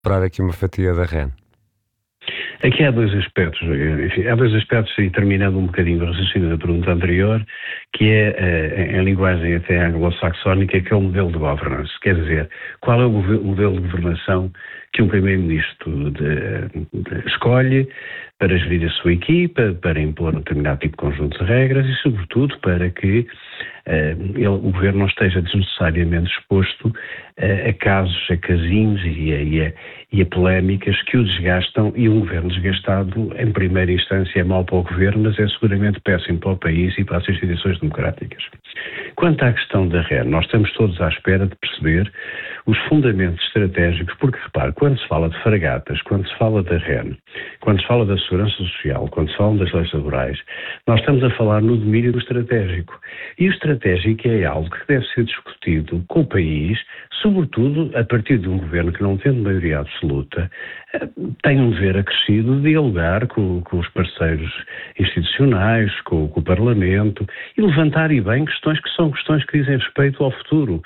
recuperar aqui uma fatia da REN? Aqui há dois aspectos, enfim, e terminando um bocadinho o raciocínio da pergunta anterior, que é, em linguagem até anglo-saxónica, que é o modelo de governance. Quer dizer, qual é o modelo de governação que um primeiro-ministro escolhe para gerir a sua equipa, para impor um determinado tipo de conjunto de regras e, sobretudo, para que o governo não esteja desnecessariamente exposto a casos, a casinhos e a polémicas que o desgastam, e um governo desgastado, em primeira instância, é mau para o governo, mas é seguramente péssimo para o país e para as instituições democráticas. Quanto à questão da REN, nós estamos todos à espera de perceber os fundamentos estratégicos, porque, repare, quando se fala de fragatas, quando se fala da REN, quando se fala da segurança social, quando se fala das leis laborais, nós estamos a falar no domínio do estratégico. E o estratégico é algo que deve ser discutido com o país, sobretudo a partir de um governo que, não tendo maioria absoluta, tem um dever acrescido de dialogar com os parceiros institucionais, com o Parlamento, e levantar e bem questões que são questões que dizem respeito ao futuro.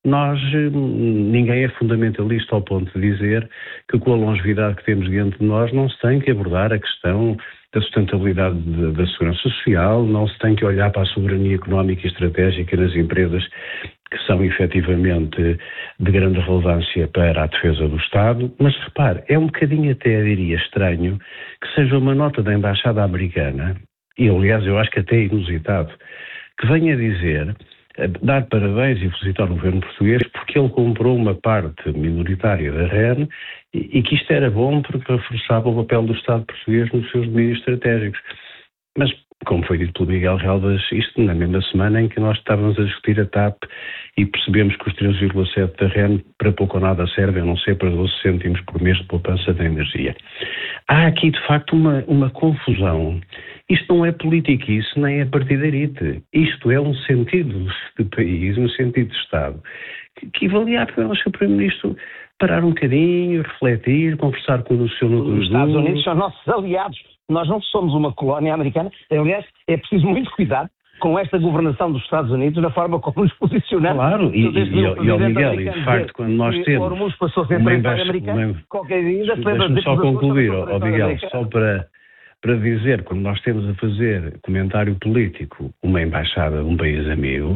Ninguém é fundamentalista ao ponto de dizer que com a longevidade que temos diante de nós não se tem que abordar a questão da sustentabilidade da segurança social, não se tem que olhar para a soberania económica e estratégica nas empresas que são efetivamente de grande relevância para a defesa do Estado. Mas repare, é um bocadinho até, diria, estranho que seja uma nota da Embaixada Americana, e aliás eu acho que até é inusitado, que venha dizer, dar parabéns e felicitar o governo português porque ele comprou uma parte minoritária da REN e que isto era bom porque reforçava o papel do Estado português nos seus domínios estratégicos. Mas, como foi dito pelo Miguel Relvas, isto na mesma semana em que nós estávamos a discutir a TAP e percebemos que os 13,7 da REN para pouco ou nada servem, a não ser para 12 cêntimos por mês de poupança de energia. Há aqui, de facto, uma confusão. Isto não é politiquice, nem é partidarite. Isto é um sentido de país, um sentido de Estado, que valia a pena o Sr. Primeiro-Ministro parar um bocadinho, refletir, conversar com o seu núcleo. Os Estados Unidos são nossos aliados. Nós não somos uma colónia americana. Aliás, é preciso muito cuidado com esta governação dos Estados Unidos na forma como nos posicionamos. Claro, e ao Miguel, e de facto, quando nós temos uma embaixada... Deixa-me só concluir, ao Miguel, só para dizer, quando nós temos a fazer comentário político uma embaixada de um país amigo,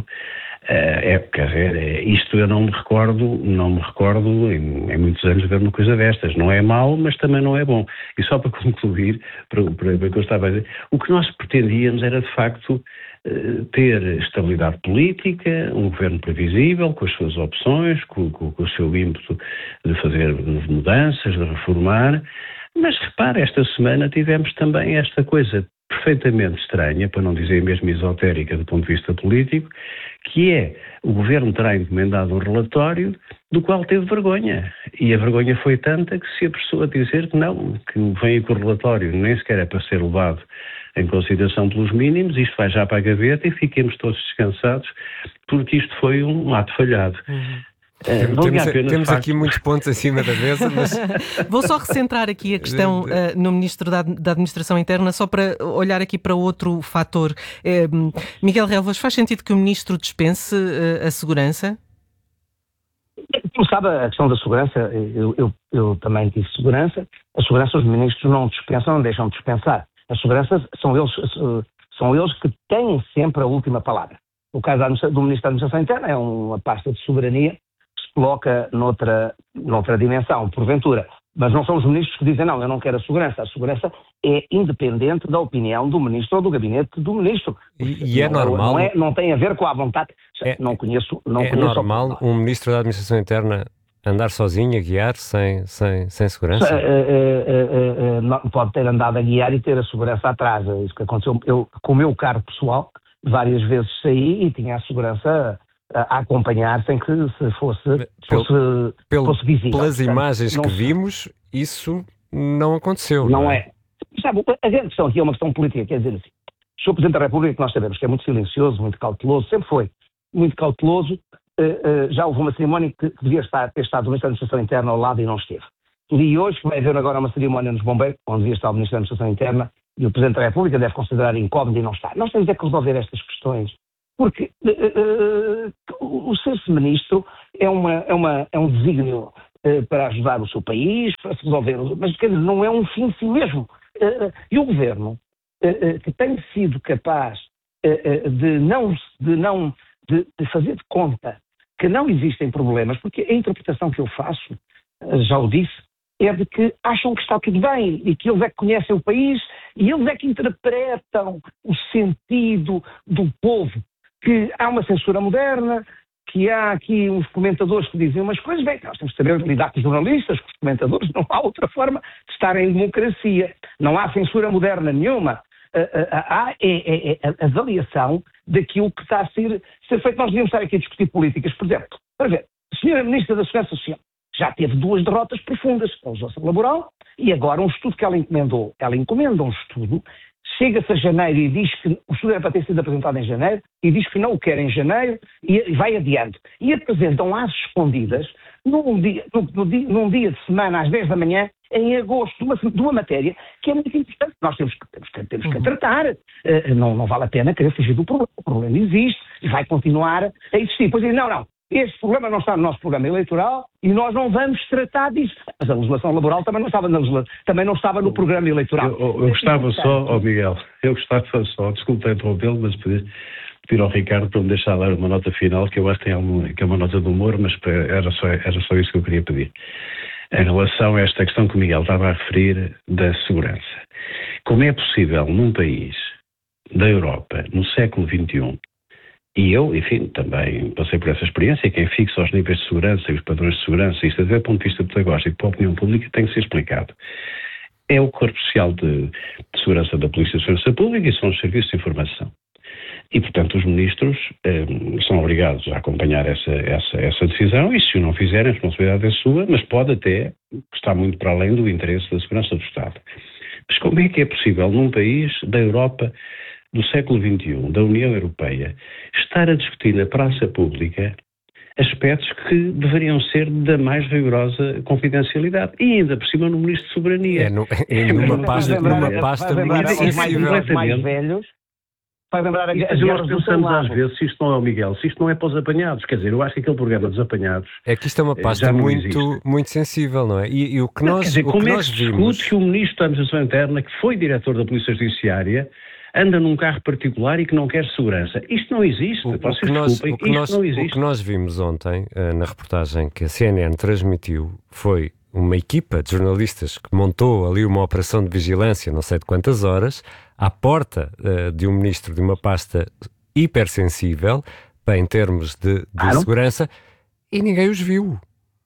isto eu não me recordo em muitos anos de ver uma coisa destas. Não é mau, mas também não é bom. E só para concluir, para o que eu estava a dizer, o que nós pretendíamos era, de facto, ter estabilidade política, um governo previsível, com as suas opções, com o seu ímpeto de fazer mudanças, de reformar. Mas repare, esta semana tivemos também esta coisa perfeitamente estranha, para não dizer mesmo esotérica do ponto de vista político, que é, o governo terá encomendado um relatório do qual teve vergonha. E a vergonha foi tanta que se apressou a dizer que não, que vem com o relatório, nem sequer é para ser levado em consideração pelos mínimos, isto vai já para a gaveta e fiquemos todos descansados, porque isto foi um ato falhado. Temos aqui muitos pontos acima da mesa, mas... Vou só recentrar aqui a questão no Ministro da Administração Interna, só para olhar aqui para outro fator. Miguel Relvas, faz sentido que o Ministro dispense a segurança? Como sabe, a questão da segurança, eu também tive segurança. A segurança os ministros não dispensam, não deixam de dispensar. A segurança são eles que têm sempre a última palavra. O caso do Ministro da Administração Interna é uma pasta de soberania que se coloca noutra dimensão, porventura. Mas não são os ministros que dizem, não, eu não quero a segurança. A segurança é independente da opinião do ministro ou do gabinete do ministro. E é normal... Não tem a ver com a vontade... Não conheço normal um ministro da Administração Interna andar sozinho, a guiar, sem segurança? Pode ter andado a guiar e ter a segurança atrás. É isso que aconteceu. Eu, com o meu carro pessoal, várias vezes saí e tinha a segurança a acompanhar sem que fosse visível. Pelas imagens que vimos, isso não aconteceu. Não é. Sabe, a grande questão aqui é uma questão política, quer dizer assim, o Sr. Presidente da República, que nós sabemos que é muito silencioso, muito cauteloso, sempre foi muito cauteloso. Já houve uma cerimónia que devia ter estado o Ministro da Administração Interna ao lado e não esteve. E hoje vai haver agora uma cerimónia nos Bombeiros, onde devia estar o Ministro da Administração Interna, e o Presidente da República deve considerar incómodo e não está. Nós temos que resolver estas questões, porque o ser-se Ministro é um desígnio para ajudar o seu país, para se resolver, mas quer dizer, não é um fim em si mesmo. E o governo, que tem sido capaz de fazer de conta que não existem problemas, porque a interpretação que eu faço, já o disse, é de que acham que está tudo bem e que eles é que conhecem o país e eles é que interpretam o sentido do povo, que há uma censura moderna, que há aqui uns comentadores que dizem umas coisas, bem, nós temos que saber lidar com os jornalistas, com os comentadores, não há outra forma de estar em democracia, não há censura moderna nenhuma. Há a avaliação daquilo que está a ser feito. Nós devíamos estar aqui a discutir políticas, por exemplo, para ver, a senhora Ministra da Segurança Social já teve 2 derrotas profundas, a legislação laboral, e agora um estudo que ela encomenda um estudo, chega-se a janeiro e diz que o estudo era para ter sido apresentado em janeiro, e diz que não o quer em janeiro, e vai adiante. E apresentam às escondidas, num dia de semana, às 10 da manhã, em agosto, de uma matéria que é muito importante. Nós temos que tratar. Não vale a pena querer fugir do problema. O problema existe e vai continuar a existir. Pois não. Este problema não está no nosso programa eleitoral e nós não vamos tratar disso. Mas a legislação laboral também não estava no programa eleitoral. Eu gostava só, Miguel, desculpa interrompê-lo, mas pedir ao Ricardo para me deixar dar uma nota final, que eu acho que é uma nota de humor, mas era só isso que eu queria pedir. Em relação a esta questão que o Miguel estava a referir da segurança. Como é possível num país da Europa, no século XXI, e eu, enfim, também passei por essa experiência, quem fixa os níveis de segurança e os padrões de segurança, isto até do ponto de vista pedagógico para a opinião pública tem que ser explicado. É o Corpo Social de Segurança da Polícia de Segurança Pública e são os serviços de informação. E, portanto, os ministros são obrigados a acompanhar essa decisão e, se o não fizerem, a responsabilidade é sua, mas pode até estar muito para além do interesse da segurança do Estado. Mas como é que é possível, num país da Europa do século XXI, da União Europeia, estar a discutir na praça pública aspectos que deveriam ser da mais rigorosa confidencialidade? E ainda por cima no Ministro de Soberania. Numa pasta muito sensível. Mais velhos. Vai lembrar nós pensamos às vezes, se isto não é o Miguel, se isto não é para os apanhados. Quer dizer, eu acho que aquele programa dos apanhados... É que isto é uma pasta muito sensível, não é? E o que nós vimos... Como é que se discute que o Ministro da Administração Interna, que foi diretor da Polícia Judiciária, anda num carro particular e que não quer segurança? Isto não existe. O que nós vimos ontem, na reportagem que a CNN transmitiu, foi uma equipa de jornalistas que montou ali uma operação de vigilância, não sei de quantas horas, à porta de um ministro de uma pasta hipersensível, bem, em termos de segurança, e ninguém os viu.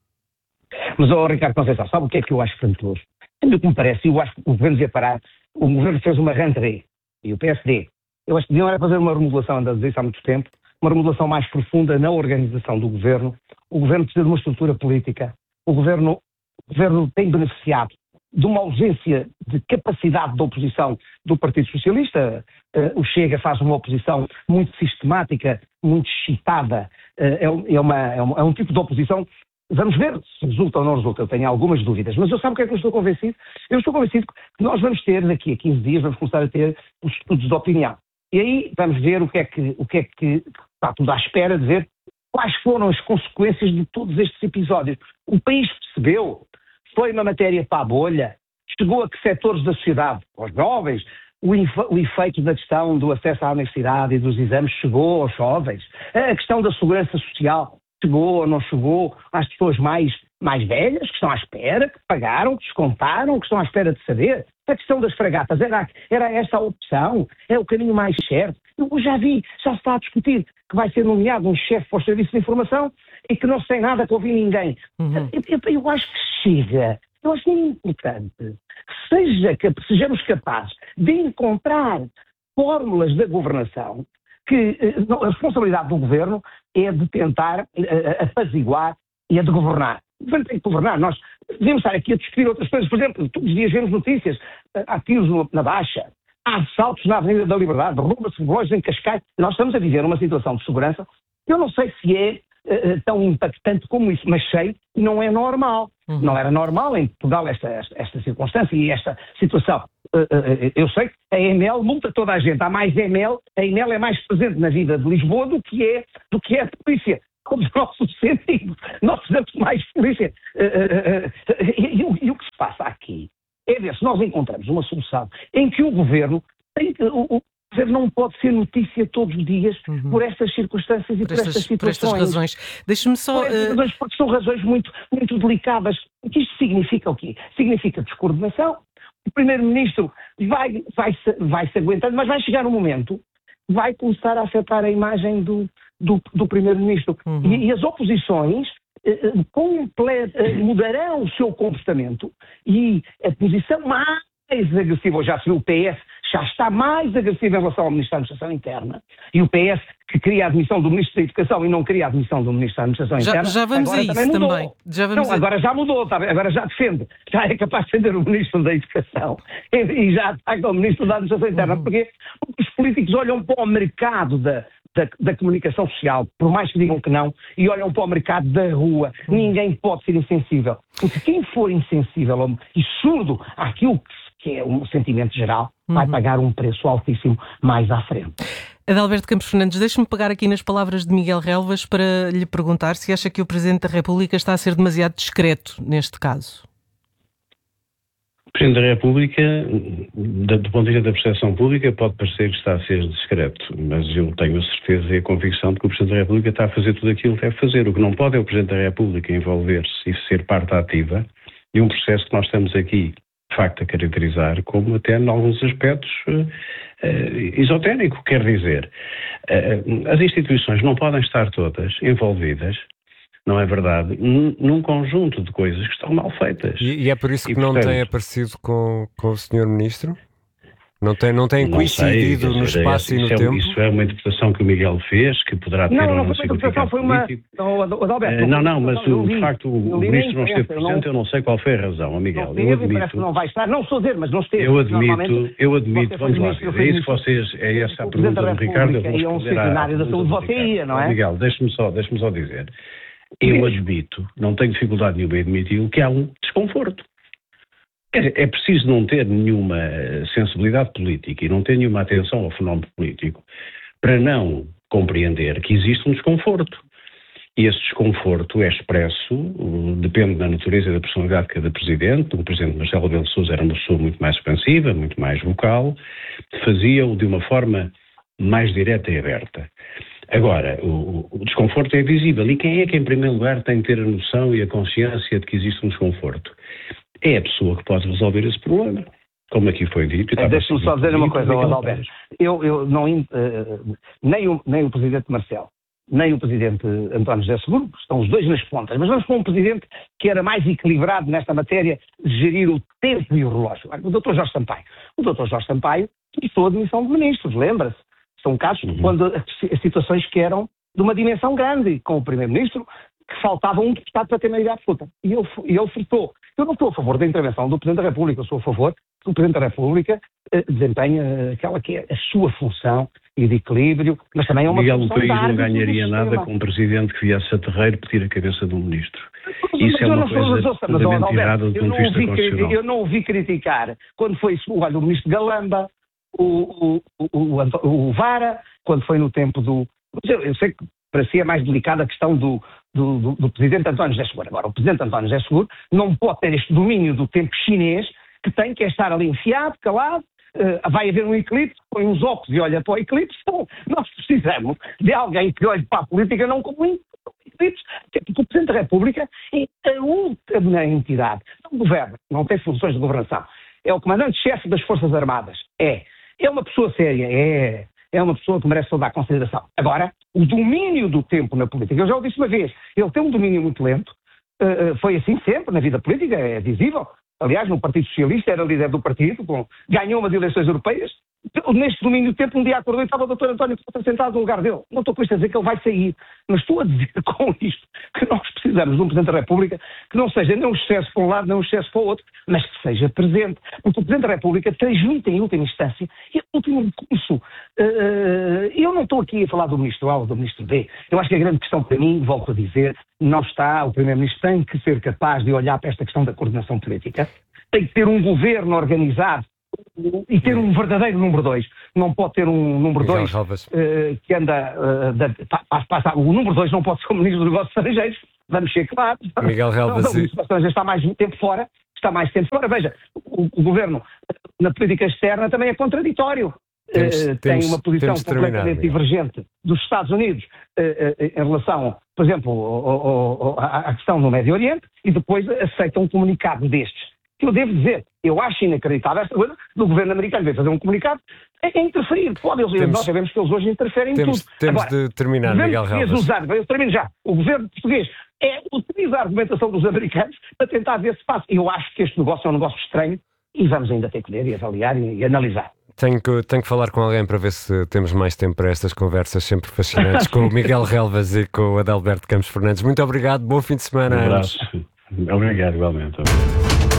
Mas, Ricardo Conceição, sabe o que é que eu acho fantástico? O que me parece, eu acho que o governo devia parar, o governo fez uma rentrée, e o PSD, eu acho que deviam fazer uma remodelação, ando a dizer isso há muito tempo, uma remodelação mais profunda na organização do governo. O governo precisa de uma estrutura política, o governo tem beneficiado de uma ausência de capacidade de oposição do Partido Socialista. O Chega faz uma oposição muito sistemática, muito excitada. É um tipo de oposição. Vamos ver se resulta ou não resulta. Eu tenho algumas dúvidas. Mas eu sabe o que é que eu estou convencido? Eu estou convencido que nós vamos ter, daqui a 15 dias, vamos começar a ter os estudos de opinião. E aí vamos ver o que é que está tudo à espera de ver quais foram as consequências de todos estes episódios. O país percebeu, foi uma matéria para a bolha, chegou a que setores da sociedade, aos jovens, o efeito da questão do acesso à universidade e dos exames chegou aos jovens, a questão da segurança social chegou ou não chegou às pessoas mais velhas, que estão à espera, que pagaram, que descontaram, que estão à espera de saber. A questão das fragatas, era esta a opção? É o caminho mais certo? Eu já se está a discutir que vai ser nomeado um chefe para o Serviço de Informação e que não se tem nada que ouvir ninguém. Eu acho que chega. Eu acho que é importante que sejamos capazes de encontrar fórmulas da governação que a responsabilidade do governo é de tentar apaziguar e a de governar. O governo tem que governar. Nós devemos estar aqui a discutir outras coisas. Por exemplo, todos os dias vemos notícias. Há tiros na Baixa, há assaltos na Avenida da Liberdade, rouba-se relógios em Cascais. Nós estamos a viver uma situação de segurança. Eu não sei se é tão impactante como isso, mas sei que não é normal. Não era normal em Portugal esta circunstância e esta situação. Eu sei que a EML multa toda a gente. Há mais EML, a EML é mais presente na vida de Lisboa do que é a polícia. todos os nossos sentidos. Nós precisamos de mais polícia. E o que se passa aqui é ver se nós encontramos uma solução em que o governo o governo não pode ser notícia todos os dias por estas circunstâncias e por estas situações. Por estas razões. Deixe-me só... Porque são razões muito, muito delicadas. Porque isto significa o quê? Significa descoordenação. O Primeiro-Ministro vai se aguentando, mas vai chegar um momento que vai começar a afetar a imagem do Primeiro-Ministro. E as oposições mudarão o seu comportamento e a posição mais agressiva, já se viu o PS, já está mais agressivo em relação ao Ministro da Administração Interna, e o PS, que queria a admissão do Ministro da Educação e não queria a admissão do Ministro da Administração Interna, já vamos a isso também. Agora já mudou, agora já defende, já é capaz de defender o Ministro da Educação e já ataca o Ministro da Administração Interna. Porque os políticos olham para o mercado da comunicação social, por mais que digam que não, e olham para o mercado da rua. Ninguém pode ser insensível, porque quem for insensível e surdo àquilo que é um sentimento geral, vai pagar um preço altíssimo mais à frente. Adalberto Campos Fernandes, deixe-me pegar aqui nas palavras de Miguel Relvas para lhe perguntar se acha que o Presidente da República está a ser demasiado discreto neste caso. O Presidente da República, do ponto de vista da percepção pública, pode parecer que está a ser discreto, mas eu tenho a certeza e a convicção de que o Presidente da República está a fazer tudo aquilo que deve fazer. O que não pode é o Presidente da República envolver-se e ser parte ativa de um processo que nós estamos aqui, de facto, a caracterizar como até, em alguns aspectos, esotérico. Quer dizer, as instituições não podem estar todas envolvidas, não é verdade, num conjunto de coisas que estão mal feitas. E é por isso que não tem aparecido com o Sr. Ministro? Não tem coincidido no espaço e no tempo? Isso é uma interpretação que o Miguel fez, que poderá ter um significado político. Não, mas de facto o Ministro não esteve presente, eu não sei qual foi a razão, Miguel. Eu admito. Não vai estar, não estou a dizer, mas não esteve. Eu admito, vamos lá, é isso que vocês, é essa a pergunta do Ricardo, eu vou responder à da saúde, você ia, não é? Miguel, deixe-me só dizer. Eu admito, não tenho dificuldade nenhuma em admitir que há um desconforto. É preciso não ter nenhuma sensibilidade política e não ter nenhuma atenção ao fenómeno político para não compreender que existe um desconforto. E esse desconforto é expresso, depende da natureza e da personalidade de cada presidente. O presidente Marcelo Rebelo de Sousa era uma pessoa muito mais expansiva, muito mais vocal, fazia-o de uma forma mais direta e aberta. Agora, o desconforto é visível. E quem é que, em primeiro lugar, tem que ter a noção e a consciência de que existe um desconforto? É a pessoa que pode resolver esse problema. Como aqui foi dito... Deixa-me só dizer uma coisa, Adalberto. Nem o Presidente Marcelo, nem o Presidente António José Seguro, estão os dois nas pontas, mas vamos com um Presidente que era mais equilibrado nesta matéria de gerir o tempo e o relógio. O Dr. Jorge Sampaio. O Dr. Jorge Sampaio começou a admissão de ministros, lembra-se? São casos quando as situações que eram de uma dimensão grande, com o Primeiro-Ministro, que faltava um deputado para ter maioria absoluta. E ele fritou. Eu não estou a favor da intervenção do Presidente da República, eu sou a favor que o Presidente da República desempenhe aquela que é a sua função e de equilíbrio, mas também é uma função... Miguel, o país não ganharia nada com um Presidente que viesse a terreiro pedir a cabeça de um Ministro. Isso é uma coisa totalmente errada do ponto de vista constitucional. Eu não o vi criticar quando foi o Ministro Galamba, o Vara, quando foi no tempo do... Eu sei que para si é mais delicada a questão do Presidente António José Seguro. Agora, o Presidente António José Seguro não pode ter este domínio do tempo chinês que tem que estar ali enfiado, calado, vai haver um eclipse, põe uns óculos e olha para o eclipse. Então, nós precisamos de alguém que olhe para a política não como um eclipse, porque o Presidente da República é a última entidade. Não governa, não tem funções de governação. É o comandante-chefe das Forças Armadas. É uma pessoa séria, é uma pessoa que merece toda a consideração. Agora, o domínio do tempo na política, eu já o disse uma vez, ele tem um domínio muito lento, foi assim sempre na vida política, é visível. Aliás, no Partido Socialista era líder do partido, ganhou umas eleições europeias. Neste domínio do tempo, um dia acordou e estava o Dr. António Costa sentado no lugar dele. Não estou com isto a dizer que ele vai sair, mas estou a dizer com isto que nós precisamos de um Presidente da República que não seja nem um excesso para um lado, nem um excesso para o outro, mas que seja presente. Porque o Presidente da República transmite em última instância e último recurso. Eu não estou aqui a falar do Ministro A ou do Ministro B. Eu acho que a grande questão para mim, volto a dizer, não está, o Primeiro-Ministro tem que ser capaz de olhar para esta questão da coordenação política, tem que ter um governo organizado e ter um verdadeiro número 2. Não pode ter um número 2 que anda... o número 2 não pode ser o Ministro dos Negócios Estrangeiros. Vamos ser claros. Miguel Relvas... O Ministro dos Negócios Estrangeiros está mais tempo fora. Veja, o Governo, na política externa, também é contraditório. Tem uma posição completamente divergente dos Estados Unidos em relação, por exemplo, à questão do Médio Oriente, e depois aceita um comunicado destes. Que eu devo dizer, eu acho inacreditável esta coisa do governo americano ver fazer um comunicado é interferir. Nós sabemos que eles hoje interferem em tudo. Temos de terminar, Miguel Relvas. Eu termino já. O governo português utiliza a argumentação dos americanos para tentar ver se passa. Eu acho que este negócio é um negócio estranho e vamos ainda ter que ler e avaliar e analisar. Tenho que falar com alguém para ver se temos mais tempo para estas conversas sempre fascinantes com o Miguel Relvas e com o Adalberto Campos Fernandes. Muito obrigado, bom fim de semana. Um abraço. Obrigado, igualmente.